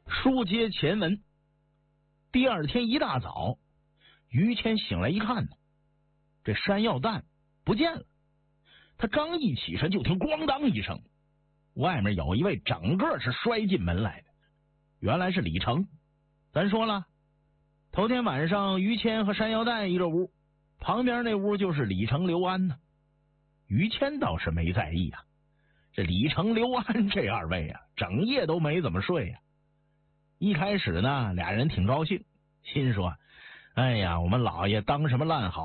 书接前文，第二天一大早，于谦醒来一看呢，这山药蛋不见了。他刚一起身，就听咣当一声，外面有一位整个是摔进门来的，原来是李成。咱说了，头天晚上于谦和山药蛋一个屋，旁边那屋就是李成、刘安呢。于谦倒是没在意啊，这李成、刘安这二位啊，整夜都没怎么睡呀。一开始呢，俩人挺高兴，心说：“哎呀，我们老爷当什么烂好。”